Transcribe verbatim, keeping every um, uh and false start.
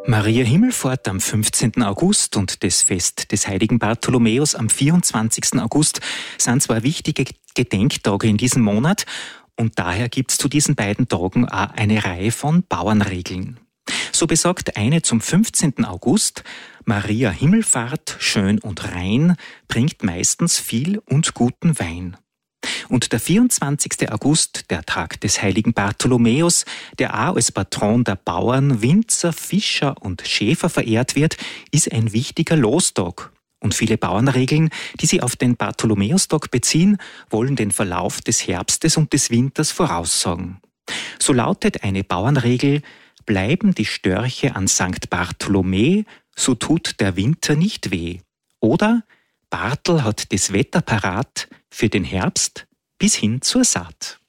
Maria Himmelfahrt am fünfzehnten August und das Fest des heiligen Bartholomäus am vierundzwanzigsten August sind zwei wichtige Gedenktage in diesem Monat und daher gibt es zu diesen beiden Tagen auch eine Reihe von Bauernregeln. So besagt eine zum fünfzehnten August: Maria Himmelfahrt, schön und rein, bringt meistens viel und guten Wein. Und der vierundzwanzigste August, der Tag des heiligen Bartholomäus, der auch als Patron der Bauern, Winzer, Fischer und Schäfer verehrt wird, ist ein wichtiger Lostag. Und viele Bauernregeln, die sich auf den Bartholomäustag beziehen, wollen den Verlauf des Herbstes und des Winters voraussagen. So lautet eine Bauernregel: Bleiben die Störche an Sankt Bartholomä, so tut der Winter nicht weh. Oder Bartel hat das Wetter parat für den Herbst bis hin zur Saat.